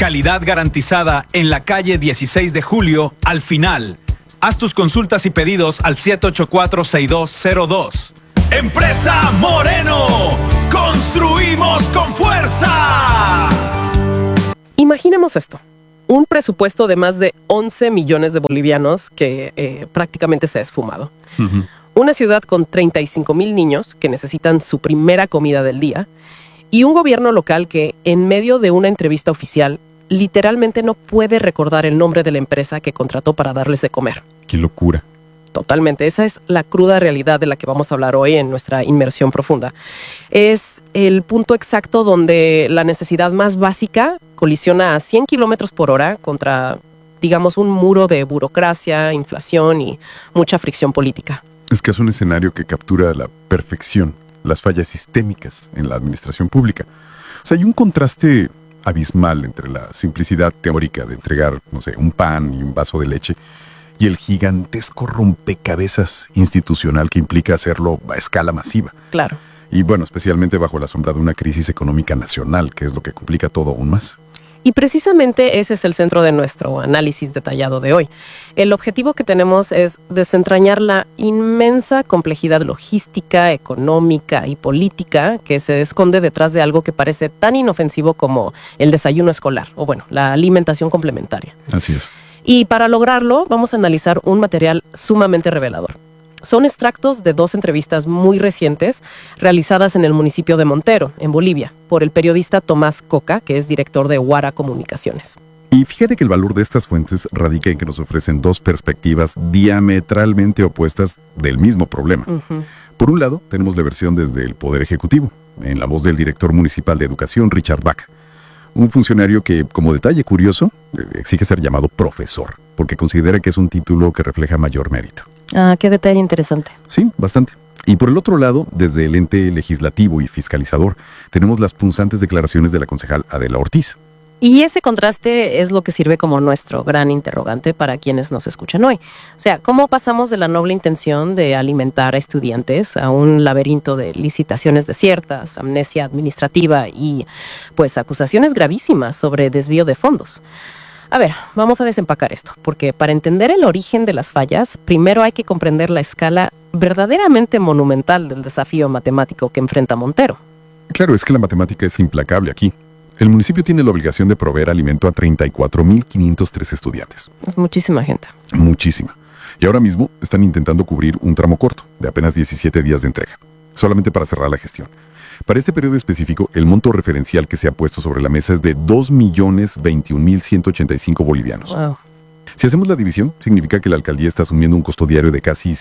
Calidad garantizada en la calle 16 de Julio, al final. Haz tus consultas y pedidos al 784-6202. ¡Empresa Moreno! ¡Construimos con fuerza! Imaginemos esto. Un presupuesto de más de 11 millones de bolivianos que prácticamente se ha esfumado. Una ciudad con 35,000 niños que necesitan su primera comida del día. Y un gobierno local que, en medio de una entrevista oficial, literalmente no puede recordar el nombre de la empresa que contrató para darles de comer. ¡Qué locura! Totalmente. Esa es la cruda realidad de la que vamos a hablar hoy en nuestra inmersión profunda. Es el punto exacto donde la necesidad más básica colisiona a 100 kilómetros por hora contra, digamos, un muro de burocracia, inflación y mucha fricción política. Es que es un escenario que captura a la perfección las fallas sistémicas en la administración pública. O sea, hay un contraste abismal entre la simplicidad teórica de entregar, no sé, un pan y un vaso de leche y el gigantesco rompecabezas institucional que implica hacerlo a escala masiva. Claro. Y bueno, especialmente bajo la sombra de una crisis económica nacional, que es lo que complica todo aún más. Y precisamente ese es el centro de nuestro análisis detallado de hoy. El objetivo que tenemos es desentrañar la inmensa complejidad logística, económica y política que se esconde detrás de algo que parece tan inofensivo como el desayuno escolar, o bueno, la alimentación complementaria. Así es. Y para lograrlo, vamos a analizar un material sumamente revelador. Son extractos de 2 entrevistas muy recientes realizadas en el municipio de Montero, en Bolivia, por el periodista Tomás Coca, que es director de Huara Comunicaciones. Y fíjate que el valor de estas fuentes radica en que nos ofrecen 2 perspectivas diametralmente opuestas del mismo problema. Por un lado, tenemos la versión desde el Poder Ejecutivo, en la voz del director municipal de Educación, Richard Vaca. Un funcionario que, como detalle curioso, exige ser llamado profesor, porque considera que es un título que refleja mayor mérito. Ah, qué detalle interesante. Sí, bastante. Y por el otro lado, desde el ente legislativo y fiscalizador, tenemos las punzantes declaraciones de la concejal Adela Ortiz. Y ese contraste es lo que sirve como nuestro gran interrogante para quienes nos escuchan hoy. O sea, ¿cómo pasamos de la noble intención de alimentar a estudiantes a un laberinto de licitaciones desiertas, amnesia administrativa y, pues, acusaciones gravísimas sobre desvío de fondos? A ver, vamos a desempacar esto, porque para entender el origen de las fallas, primero hay que comprender la escala verdaderamente monumental del desafío matemático que enfrenta Montero. Claro, es que la matemática es implacable aquí. El municipio tiene la obligación de proveer alimento a 34,503 estudiantes. Es muchísima gente. Muchísima. Y ahora mismo están intentando cubrir un tramo corto, de apenas 17 días de entrega, solamente para cerrar la gestión. Para este periodo específico, el monto referencial que se ha puesto sobre la mesa es de 2,021,185 bolivianos. Wow. Si hacemos la división, significa que la alcaldía está asumiendo un costo diario de casi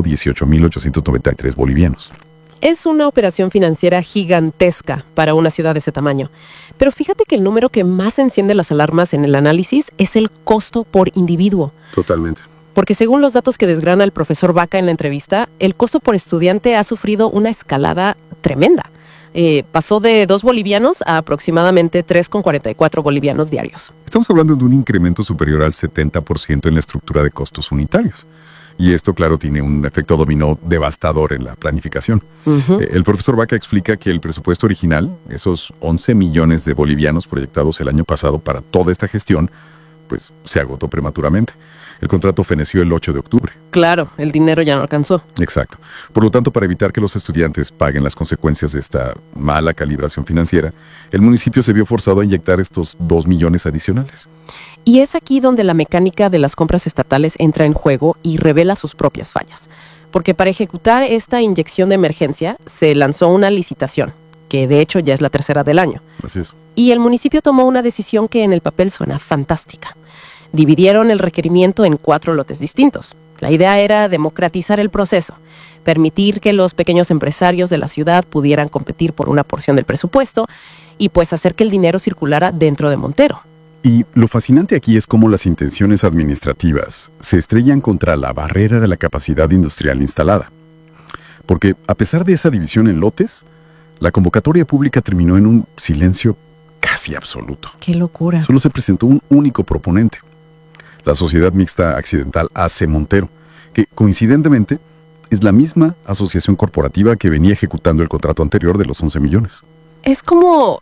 118,893 bolivianos. Es una operación financiera gigantesca para una ciudad de ese tamaño. Pero fíjate que el número que más enciende las alarmas en el análisis es el costo por individuo. Totalmente. Porque según los datos que desgrana el profesor Vaca en la entrevista, el costo por estudiante ha sufrido una escalada tremenda. Pasó de 2 bolivianos a aproximadamente 3,44 bolivianos diarios. Estamos hablando de un incremento superior al 70% en la estructura de costos unitarios. Y esto, claro, tiene un efecto dominó devastador en la planificación. El profesor Vaca explica que el presupuesto original, esos 11 millones de bolivianos proyectados el año pasado para toda esta gestión, pues se agotó prematuramente. El contrato feneció el 8 de octubre. Claro, el dinero ya no alcanzó. Exacto. Por lo tanto, para evitar que los estudiantes paguen las consecuencias de esta mala calibración financiera, el municipio se vio forzado a inyectar estos 2 millones adicionales. Y es aquí donde la mecánica de las compras estatales entra en juego y revela sus propias fallas. Porque para ejecutar esta inyección de emergencia se lanzó una licitación, que de hecho ya es la 3ª del año. Así es. Y el municipio tomó una decisión que en el papel suena fantástica. Dividieron el requerimiento en 4 lotes distintos. La idea era democratizar el proceso, permitir que los pequeños empresarios de la ciudad pudieran competir por una porción del presupuesto y pues hacer que el dinero circulara dentro de Montero. Y lo fascinante aquí es cómo las intenciones administrativas se estrellan contra la barrera de la capacidad industrial instalada. Porque a pesar de esa división en lotes, la convocatoria pública terminó en un silencio casi absoluto. ¡Qué locura! Solo se presentó un único proponente, la Sociedad Mixta Accidental AC Montero, que coincidentemente es la misma asociación corporativa que venía ejecutando el contrato anterior de los 11 millones. Es como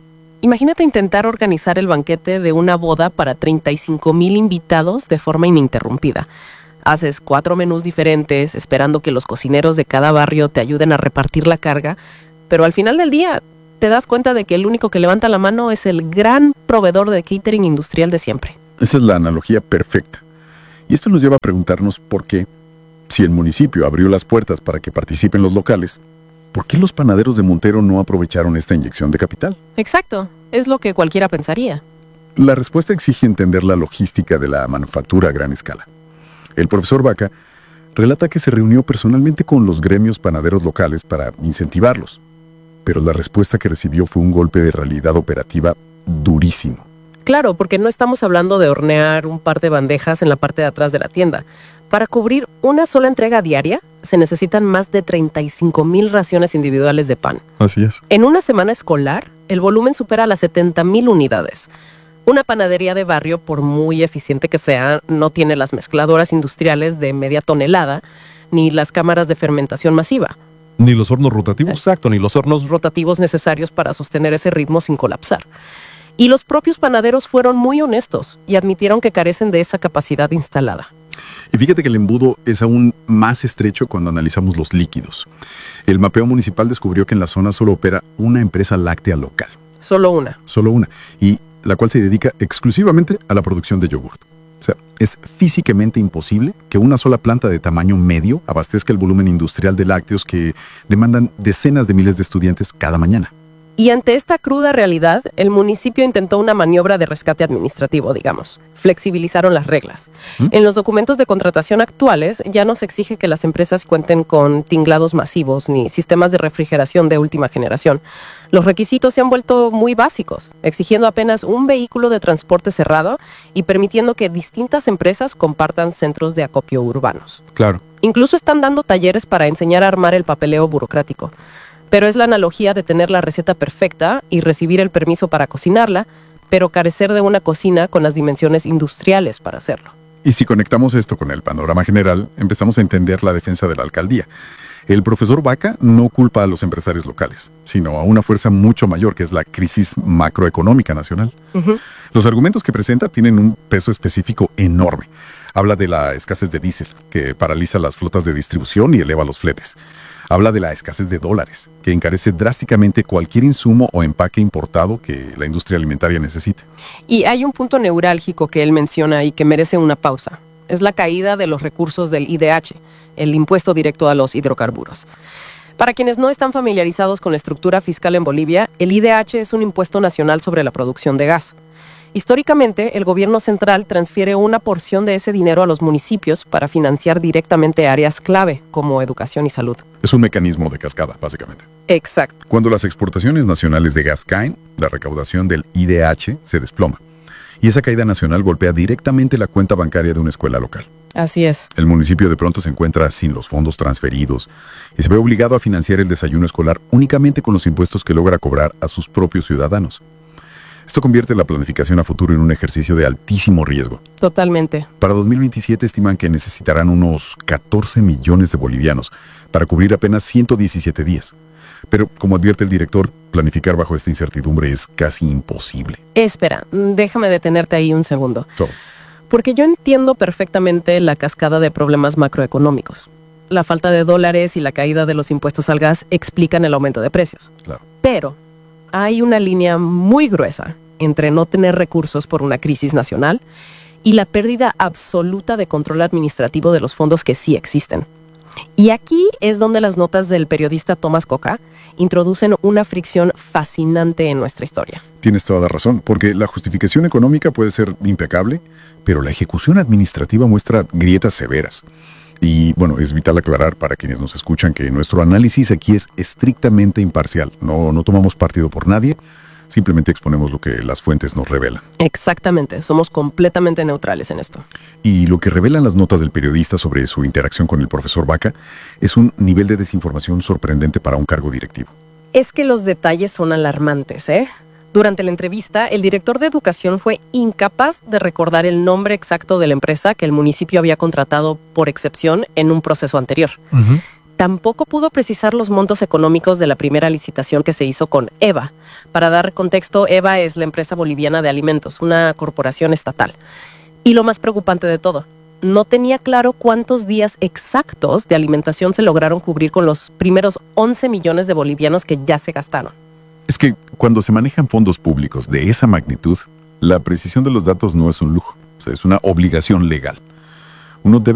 Imagínate intentar organizar el banquete de una boda para 35,000 invitados de forma ininterrumpida. Haces 4 menús diferentes, esperando que los cocineros de cada barrio te ayuden a repartir la carga, pero al final del día te das cuenta de que el único que levanta la mano es el gran proveedor de catering industrial de siempre. Esa es la analogía perfecta. Y esto nos lleva a preguntarnos por qué, si el municipio abrió las puertas para que participen los locales, ¿por qué los panaderos de Montero no aprovecharon esta inyección de capital? Exacto, es lo que cualquiera pensaría. La respuesta exige entender la logística de la manufactura a gran escala. El profesor Vaca relata que se reunió personalmente con los gremios panaderos locales para incentivarlos, pero la respuesta que recibió fue un golpe de realidad operativa durísimo. Claro, porque no estamos hablando de hornear un par de bandejas en la parte de atrás de la tienda. Para cubrir una sola entrega diaria, se necesitan más de 35,000 raciones individuales de pan. Así es. En una semana escolar, el volumen supera las 70,000 unidades. Una panadería de barrio, por muy eficiente que sea, no tiene las mezcladoras industriales de media tonelada, ni las cámaras de fermentación masiva. Ni los hornos rotativos. Exacto, ni los hornos rotativos necesarios para sostener ese ritmo sin colapsar. Y los propios panaderos fueron muy honestos y admitieron que carecen de esa capacidad instalada. Y fíjate que el embudo es aún más estrecho cuando analizamos los líquidos. El mapeo municipal descubrió que en la zona solo opera una empresa láctea local. Solo una. Solo una. Y la cual se dedica exclusivamente a la producción de yogurt. O sea, es físicamente imposible que una sola planta de tamaño medio abastezca el volumen industrial de lácteos que demandan decenas de miles de estudiantes cada mañana. Y ante esta cruda realidad, el municipio intentó una maniobra de rescate administrativo, digamos. Flexibilizaron las reglas. En los documentos de contratación actuales ya no se exige que las empresas cuenten con tinglados masivos ni sistemas de refrigeración de última generación. Los requisitos se han vuelto muy básicos, exigiendo apenas un vehículo de transporte cerrado y permitiendo que distintas empresas compartan centros de acopio urbanos. Claro. Incluso están dando talleres para enseñar a armar el papeleo burocrático. Pero es la analogía de tener la receta perfecta y recibir el permiso para cocinarla, pero carecer de una cocina con las dimensiones industriales para hacerlo. Y si conectamos esto con el panorama general, empezamos a entender la defensa de la alcaldía. El profesor Vaca no culpa a los empresarios locales, sino a una fuerza mucho mayor, que es la crisis macroeconómica nacional. Los argumentos que presenta tienen un peso específico enorme. Habla de la escasez de diésel, que paraliza las flotas de distribución y eleva los fletes. Habla de la escasez de dólares, que encarece drásticamente cualquier insumo o empaque importado que la industria alimentaria necesite. Y hay un punto neurálgico que él menciona y que merece una pausa. Es la caída de los recursos del IDH, el impuesto directo a los hidrocarburos. Para quienes no están familiarizados con la estructura fiscal en Bolivia, el IDH es un impuesto nacional sobre la producción de gas. Históricamente, el gobierno central transfiere una porción de ese dinero a los municipios para financiar directamente áreas clave, como educación y salud. Es un mecanismo de cascada, básicamente. Exacto. Cuando las exportaciones nacionales de gas caen, la recaudación del IDH se desploma. Y esa caída nacional golpea directamente la cuenta bancaria de una escuela local. Así es. El municipio de pronto se encuentra sin los fondos transferidos y se ve obligado a financiar el desayuno escolar únicamente con los impuestos que logra cobrar a sus propios ciudadanos. Esto convierte la planificación a futuro en un ejercicio de altísimo riesgo. Totalmente. Para 2027 estiman que necesitarán unos 14 millones de bolivianos para cubrir apenas 117 días. Pero, como advierte el director, planificar bajo esta incertidumbre es casi imposible. Espera, déjame detenerte ahí un segundo. Todo. Porque yo entiendo perfectamente la cascada de problemas macroeconómicos. La falta de dólares y la caída de los impuestos al gas explican el aumento de precios. Claro. Pero hay una línea muy gruesa entre no tener recursos por una crisis nacional y la pérdida absoluta de control administrativo de los fondos que sí existen. Y aquí es donde las notas del periodista Tomás Coca introducen una fricción fascinante en nuestra historia. Tienes toda la razón, porque la justificación económica puede ser impecable, pero la ejecución administrativa muestra grietas severas. Y bueno, es vital aclarar para quienes nos escuchan que nuestro análisis aquí es estrictamente imparcial. No tomamos partido por nadie, simplemente exponemos lo que las fuentes nos revelan. Exactamente, somos completamente neutrales en esto. Y lo que revelan las notas del periodista sobre su interacción con el profesor Vaca es un nivel de desinformación sorprendente para un cargo directivo. Es que los detalles son alarmantes, ¿eh? Durante la entrevista, el director de educación fue incapaz de recordar el nombre exacto de la empresa que el municipio había contratado por excepción en un proceso anterior. tampoco pudo precisar los montos económicos de la primera licitación que se hizo con EVA. Para dar contexto, EVA es la empresa boliviana de alimentos, una corporación estatal. Y lo más preocupante de todo, no tenía claro cuántos días exactos de alimentación se lograron cubrir con los primeros 11 millones de bolivianos que ya se gastaron. Es que cuando se manejan fondos públicos de esa magnitud, la precisión de los datos no es un lujo, o sea, es una obligación legal. Uno debe